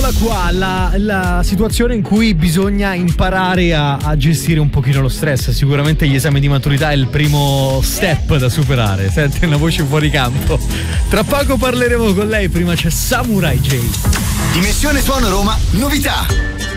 Eccola qua, la situazione in cui bisogna imparare a gestire un pochino lo stress. Sicuramente gli esami di maturità è il primo step da superare. Senti una voce fuori campo. Tra poco parleremo con lei, prima c'è Samurai J. Dimensione Suono Roma, novità.